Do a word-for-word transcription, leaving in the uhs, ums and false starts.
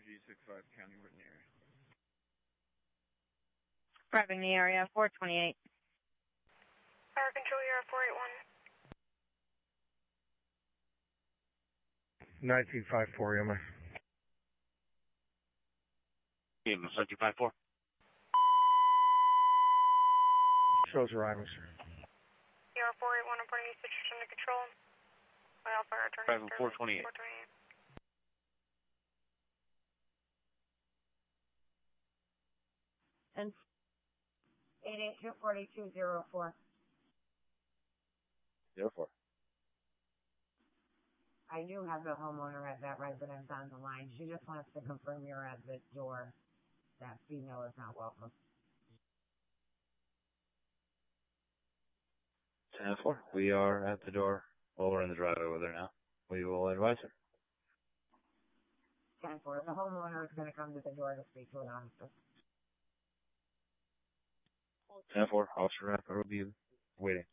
G six five County Written Area. Driving the area, four twenty-eight. Fire control, you're at four eighty-one. nineteen five four, M I. Yeah, nineteen five four. Shows arriving, sir. You're at four eighty-one, reporting you situation under control. My Alpha return. Driving four twenty-eight. four twenty-eight. And eight eight two four two zero four. Zero four. I do have the homeowner at that residence on the line. She just wants to confirm you're at the door. That female is not welcome. ten four. We are at the door. Well, we're in the driveway with her now. We will advise her. ten four. The homeowner is going to come to the door to speak to an officer. ten four. Officer Rapper will be waiting.